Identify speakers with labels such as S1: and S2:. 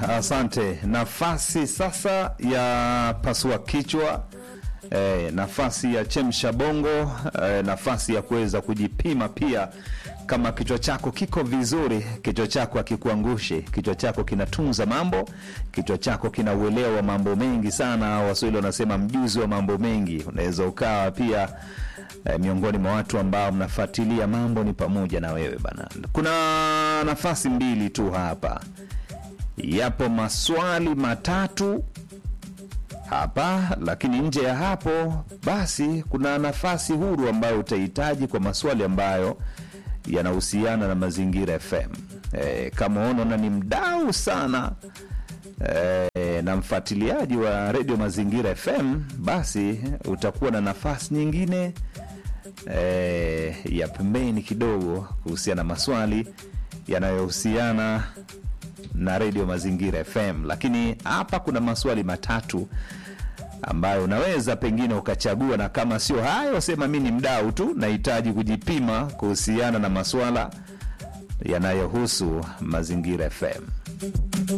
S1: asante. Nafasi sasa ya pasua kichwa, nafasi ya chemsha bongo, nafasi ya kuweza kujipima pia kama kichwa chako kiko vizuri, kichwa chako hakikuangushe, kichwa chako kinatunza mambo, kichwa chako kina uelewa wa mambo mengi sana. Waswahili wanasema mjuzi wa mambo mengi. Unaweza ukawa pia miongoni mwa watu ambao mnafuatilia mambo ni pamoja na wewe bana. Kuna nafasi mbili tu hapa. Yapo maswali matatu hapa, lakini nje ya hapo basi kuna nafasi huru ambayo utahitaji kwa maswali ambayo yanahusiana na Mazingira FM. Kama unaona ni mdau sana na mfuatiliaji wa Radio Mazingira FM, basi utakuwa na nafasi nyingine ya pembeni kidogo kuhusiana na maswali yanayohusiana na Radio Mazingira FM. Lakini hapa kuna maswali matatu ambayo unaweza pengine ukachagua, na kama sio hayo sema mimi ni mdau tu, nahitaji kujipima kuhusiana na maswala yanayohusu Mazingira FM.